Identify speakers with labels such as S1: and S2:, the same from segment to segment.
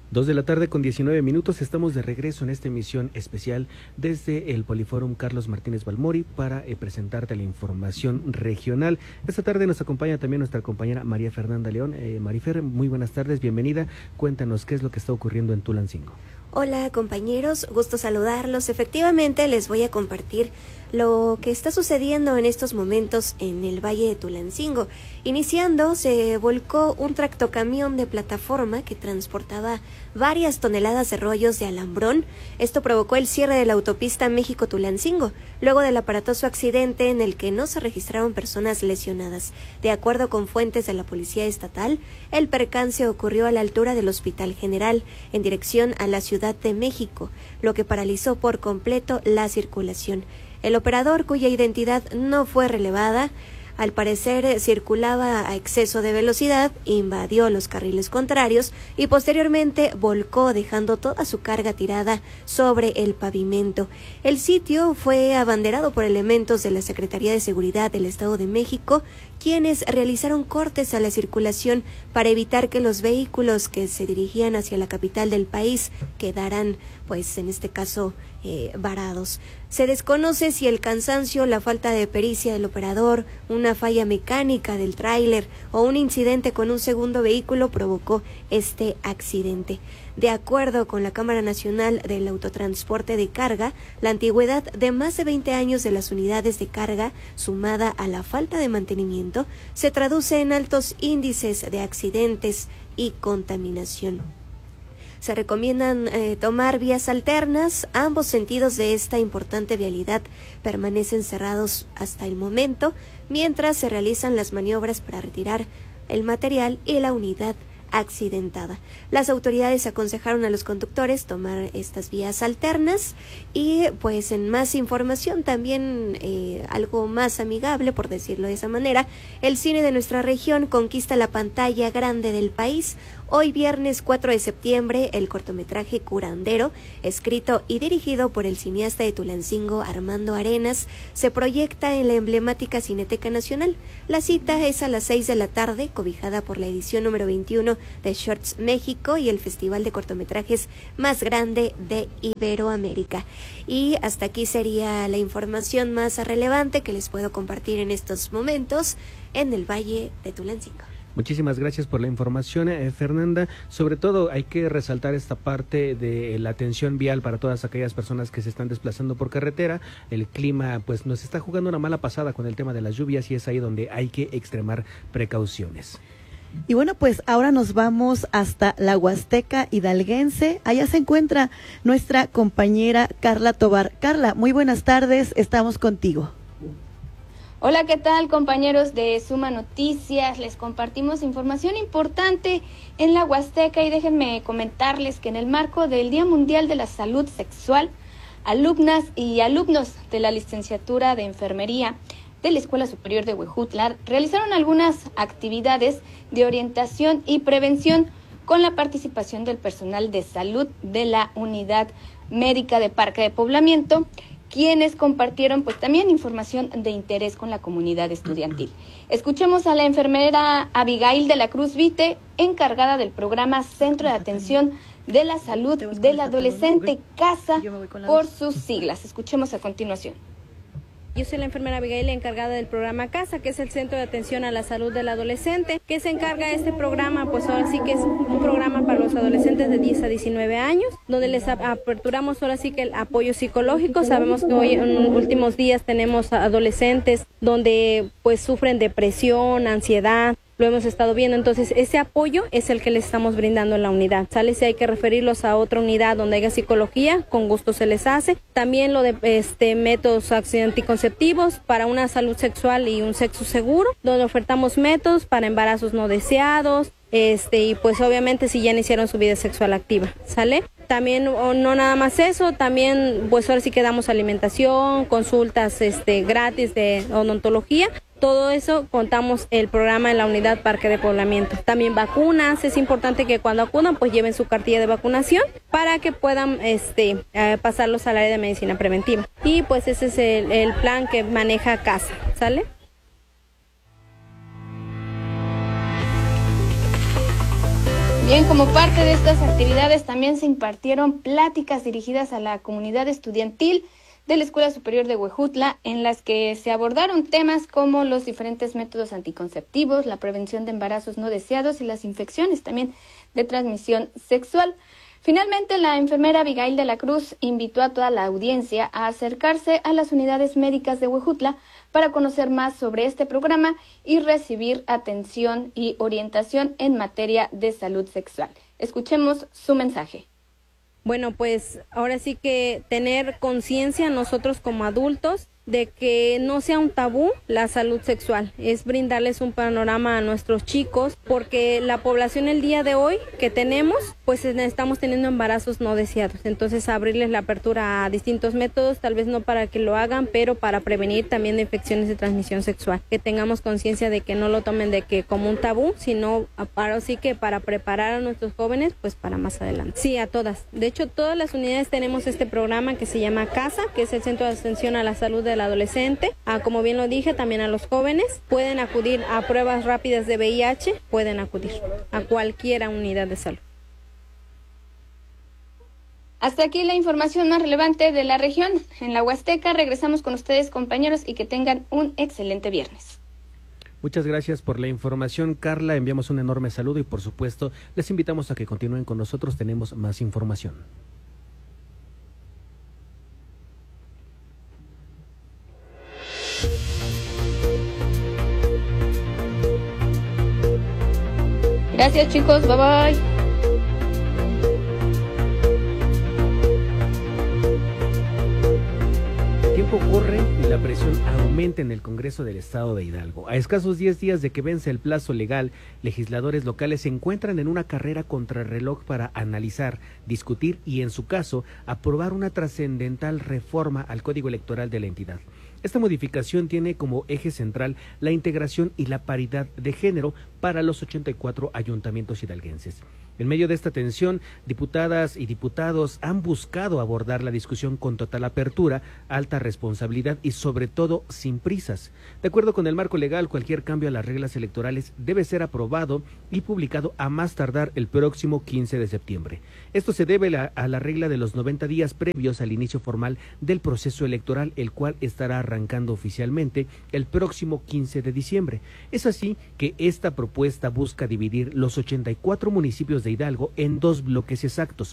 S1: 2:19 p.m. Estamos de regreso en esta emisión especial desde el Poliforum Carlos Martínez Balmori para presentarte la información regional. Esta tarde nos acompaña también nuestra compañera María Fernanda León. Marifer, muy buenas tardes, bienvenida. Cuéntanos qué es lo que está ocurriendo en Tulancingo.
S2: Hola compañeros, gusto saludarlos. Efectivamente les voy a compartir lo que está sucediendo en estos momentos en el Valle de Tulancingo. Iniciando, se volcó un tractocamión de plataforma que transportaba varias toneladas de rollos de alambrón. Esto provocó el cierre de la autopista México-Tulancingo, luego del aparatoso accidente en el que no se registraron personas lesionadas. De acuerdo con fuentes de la Policía Estatal, el percance ocurrió a la altura del Hospital General, en dirección a la Ciudad de México, lo que paralizó por completo la circulación. El operador, cuya identidad no fue relevada, al parecer circulaba a exceso de velocidad, invadió los carriles contrarios y posteriormente volcó, dejando toda su carga tirada sobre el pavimento. El sitio fue abanderado por elementos de la Secretaría de Seguridad del Estado de México, quienes realizaron cortes a la circulación para evitar que los vehículos que se dirigían hacia la capital del país quedaran, pues en este caso, varados. Se desconoce si el cansancio, la falta de pericia del operador, una falla mecánica del tráiler o un incidente con un segundo vehículo provocó este accidente. De acuerdo con la Cámara Nacional del Autotransporte de Carga, la antigüedad de más de 20 años de las unidades de carga, sumada a la falta de mantenimiento, se traduce en altos índices de accidentes y contaminación. Se recomiendan tomar vías alternas. Ambos sentidos de esta importante vialidad permanecen cerrados hasta el momento, mientras se realizan las maniobras para retirar el material y la unidad accidentada. Las autoridades aconsejaron a los conductores tomar estas vías alternas y pues en más información también algo más amigable, por decirlo de esa manera, el cine de nuestra región conquista la pantalla grande del país. Hoy viernes 4 de septiembre, el cortometraje Curandero, escrito y dirigido por el cineasta de Tulancingo Armando Arenas, se proyecta en la emblemática Cineteca Nacional. La cita es a las 6 de la tarde, cobijada por la edición número 21 de Shorts México y el festival de cortometrajes más grande de Iberoamérica. Y hasta aquí sería la información más relevante que les puedo compartir en estos momentos en el Valle de Tulancingo.
S1: Muchísimas gracias por la información, Fernanda. Sobre todo hay que resaltar esta parte de la atención vial para todas aquellas personas que se están desplazando por carretera. El clima pues nos está jugando una mala pasada con el tema de las lluvias y es ahí donde hay que extremar precauciones.
S3: Y bueno, pues ahora nos vamos hasta la Huasteca hidalguense. Allá se encuentra nuestra compañera Carla Tobar. Carla, muy buenas tardes, estamos contigo.
S4: Hola, ¿qué tal compañeros de Suma Noticias? Les compartimos información importante en la Huasteca y déjenme comentarles que en el marco del Día Mundial de la Salud Sexual, alumnas y alumnos de la licenciatura de Enfermería de la Escuela Superior de Huejutla realizaron algunas actividades de orientación y prevención con la participación del personal de salud de la Unidad Médica de Parque de Poblamiento, quienes compartieron pues también información de interés con la comunidad estudiantil. Escuchemos a la enfermera Abigail de la Cruz Vite, encargada del programa Centro de Atención de la Salud del Adolescente CASA por sus siglas. Escuchemos a continuación.
S5: Yo soy la enfermera Abigail, encargada del programa CASA, que es el Centro de Atención a la Salud del Adolescente. ¿Qué se encarga de este programa? Pues ahora sí que es un programa para los adolescentes de 10 a 19 años, donde les aperturamos ahora sí que el apoyo psicológico. Sabemos que hoy en los últimos días tenemos adolescentes donde pues sufren depresión, ansiedad. Lo hemos estado viendo, entonces ese apoyo es el que les estamos brindando en la unidad. ¿Sale? Si hay que referirlos a otra unidad donde haya psicología, con gusto se les hace. También lo de métodos anticonceptivos para una salud sexual y un sexo seguro, donde ofertamos métodos para embarazos no deseados, y pues obviamente si ya iniciaron su vida sexual activa, ¿sale? También no nada más eso, también pues ahora sí que damos alimentación, consultas gratis de odontología. Todo eso contamos el programa en la unidad Parque de Poblamiento. También vacunas, es importante que cuando acudan pues lleven su cartilla de vacunación para que puedan pasarlos al área de medicina preventiva. Y pues ese es el plan que maneja CASA, ¿sale?
S4: Bien, como parte de estas actividades también se impartieron pláticas dirigidas a la comunidad estudiantil de la Escuela Superior de Huejutla, en las que se abordaron temas como los diferentes métodos anticonceptivos, la prevención de embarazos no deseados y las infecciones también de transmisión sexual. Finalmente, la enfermera Abigail de la Cruz invitó a toda la audiencia a acercarse a las unidades médicas de Huejutla para conocer más sobre este programa y recibir atención y orientación en materia de salud sexual. Escuchemos su mensaje.
S5: Bueno, pues ahora sí que tener conciencia nosotros como adultos de que no sea un tabú la salud sexual, es brindarles un panorama a nuestros chicos, porque la población el día de hoy que tenemos, pues estamos teniendo embarazos no deseados, entonces abrirles la apertura a distintos métodos, tal vez no para que lo hagan, pero para prevenir también de infecciones de transmisión sexual, que tengamos conciencia de que no lo tomen de que como un tabú, sino para, sí que para preparar a nuestros jóvenes, pues para más adelante. Sí, a todas, de hecho todas las unidades tenemos este programa que se llama CASA, que es el Centro de Atención a la Salud del Adolescente, como bien lo dije, también a los jóvenes, pueden acudir a pruebas rápidas de VIH, pueden acudir a cualquier unidad de salud.
S4: Hasta aquí la información más relevante de la región. En la Huasteca regresamos con ustedes, compañeros, y que tengan un excelente viernes.
S1: Muchas gracias por la información, Carla. Enviamos un enorme saludo y, por supuesto, les invitamos a que continúen con nosotros. Tenemos más información.
S4: Gracias, chicos. Bye bye.
S1: El tiempo corre y la presión aumenta en el Congreso del Estado de Hidalgo. A escasos 10 días de que vence el plazo legal, legisladores locales se encuentran en una carrera contrarreloj para analizar, discutir y, en su caso, aprobar una trascendental reforma al Código Electoral de la entidad. Esta modificación tiene como eje central la integración y la paridad de género para los 84 ayuntamientos hidalguenses. En medio de esta tensión, diputadas y diputados han buscado abordar la discusión con total apertura, alta responsabilidad y, sobre todo, sin prisas. De acuerdo con el marco legal, cualquier cambio a las reglas electorales debe ser aprobado y publicado a más tardar el próximo 15 de septiembre. Esto se debe a la regla de los 90 días previos al inicio formal del proceso electoral, el cual estará arrancando oficialmente el próximo 15 de diciembre. Es así que esta propuesta busca dividir los 84 municipios de Hidalgo en dos bloques exactos.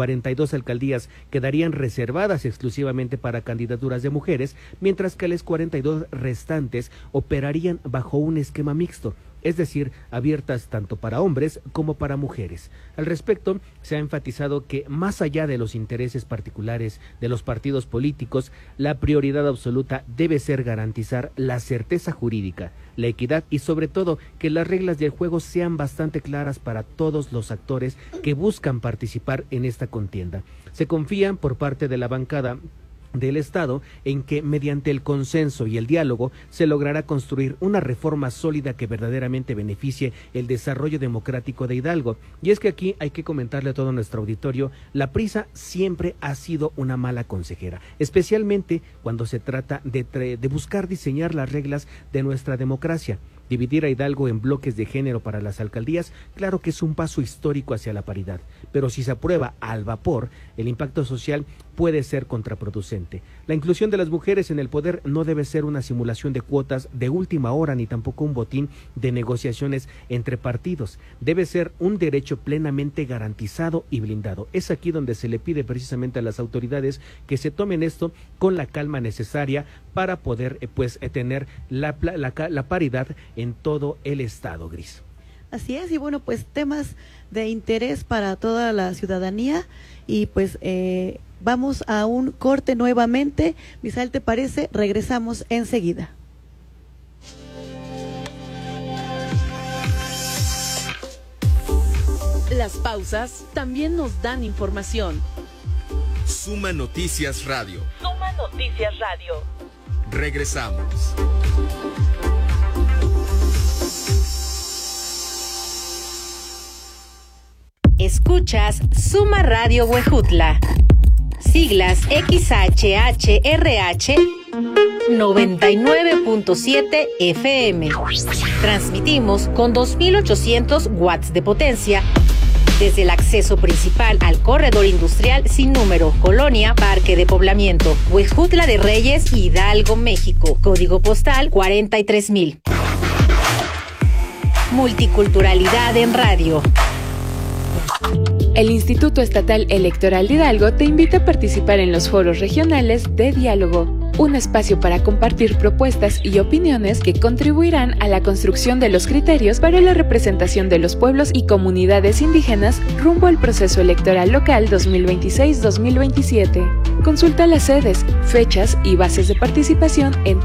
S1: 42 alcaldías quedarían reservadas exclusivamente para candidaturas de mujeres, mientras que las 42 restantes operarían bajo un esquema mixto, es decir, abiertas tanto para hombres como para mujeres. Al respecto, se ha enfatizado que, más allá de los intereses particulares de los partidos políticos, la prioridad absoluta debe ser garantizar la certeza jurídica, la equidad y, sobre todo, que las reglas del juego sean bastante claras para todos los actores que buscan participar en esta contienda. Se confía por parte de la bancada del Estado en que, mediante el consenso y el diálogo, se logrará construir una reforma sólida que verdaderamente beneficie el desarrollo democrático de Hidalgo. Y es que aquí hay que comentarle a todo nuestro auditorio, la prisa siempre ha sido una mala consejera, especialmente cuando se trata de buscar diseñar las reglas de nuestra democracia. Dividir a Hidalgo en bloques de género para las alcaldías, claro que es un paso histórico hacia la paridad, pero si se aprueba al vapor, el impacto social puede ser contraproducente. La inclusión de las mujeres en el poder no debe ser una simulación de cuotas de última hora, ni tampoco un botín de negociaciones entre partidos. Debe ser un derecho plenamente garantizado y blindado. Es aquí donde se le pide precisamente a las autoridades que se tomen esto con la calma necesaria para poder tener la paridad en todo el estado, Gris.
S3: Así es, y bueno, pues temas de interés para toda la ciudadanía y pues vamos a un corte nuevamente. Misael, ¿te parece? Regresamos enseguida.
S6: Las pausas también nos dan información.
S7: Suma Noticias Radio.
S6: Suma Noticias Radio.
S7: Regresamos.
S8: Escuchas Suma Radio Huejutla. Siglas XHHRH 99.7 FM. Transmitimos con 2800 watts de potencia desde el acceso principal al corredor industrial sin número, Colonia Parque de Poblamiento, Huejutla de Reyes, Hidalgo, México. Código postal 43,000. Multiculturalidad en radio.
S9: El Instituto Estatal Electoral de Hidalgo te invita a participar en los foros regionales de diálogo, un espacio para compartir propuestas y opiniones que contribuirán a la construcción de los criterios para la representación de los pueblos y comunidades indígenas rumbo al proceso electoral local 2026-2027. Consulta las sedes, fechas y bases de participación en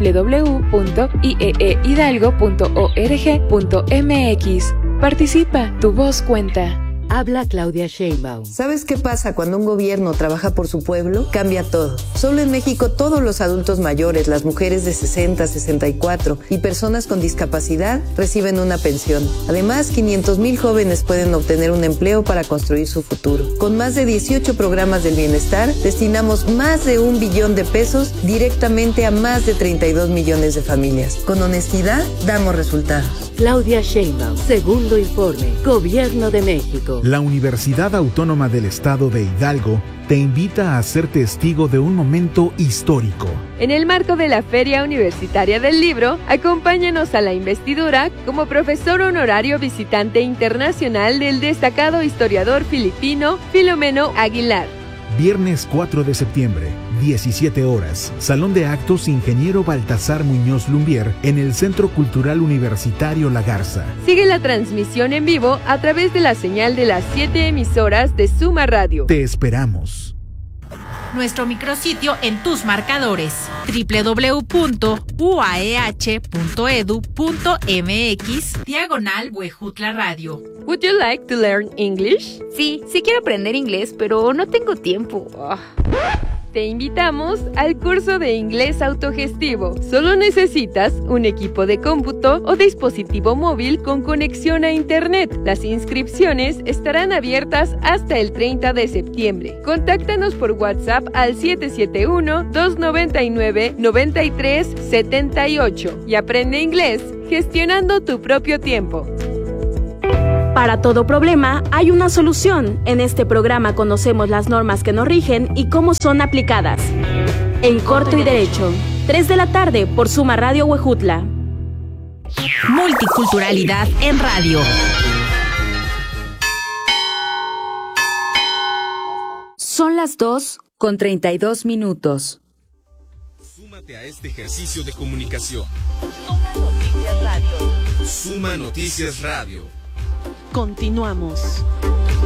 S9: www.ieehidalgo.org.mx. Participa, tu voz cuenta.
S10: Habla Claudia Sheinbaum.
S11: ¿Sabes qué pasa cuando un gobierno trabaja por su pueblo? Cambia todo. Solo en México todos los adultos mayores, las mujeres de 60, 64 y personas con discapacidad reciben una pensión. Además, 500,000 jóvenes pueden obtener un empleo para construir su futuro. Con más de 18 programas del bienestar, destinamos más de 1 billón de pesos directamente a más de 32 millones de familias. Con honestidad, damos resultados.
S10: Claudia Sheinbaum, segundo informe, Gobierno de México.
S12: La Universidad Autónoma del Estado de Hidalgo te invita a ser testigo de un momento histórico.
S13: En el marco de la Feria Universitaria del Libro, acompáñanos a la investidura como profesor honorario visitante internacional del destacado historiador filipino Filomeno Aguilar.
S12: Viernes 4 de septiembre, 17 horas, Salón de Actos Ingeniero Baltasar Muñoz Lumbier, en el Centro Cultural Universitario La Garza.
S13: Sigue la transmisión en vivo a través de la señal de las 7 emisoras de Suma Radio.
S12: Te esperamos.
S8: Nuestro micrositio en tus marcadores, www.uaeh.edu.mx/Huejutla Radio.
S13: Would you like to learn English?
S14: Sí quiero aprender inglés, pero no tengo tiempo.
S13: Te invitamos al curso de inglés autogestivo. Solo necesitas un equipo de cómputo o dispositivo móvil con conexión a Internet. Las inscripciones estarán abiertas hasta el 30 de septiembre. Contáctanos por WhatsApp al 771-299-9378 y aprende inglés gestionando tu propio tiempo.
S15: Para todo problema hay una solución. En este programa conocemos las normas que nos rigen y cómo son aplicadas. En Corto y Derecho, 3 de la tarde por Suma Radio Huejutla.
S8: Multiculturalidad en radio.
S15: Son las 2:32.
S7: Súmate a este ejercicio de comunicación.
S6: Suma Noticias Radio.
S7: Suma Noticias Radio.
S6: Continuamos.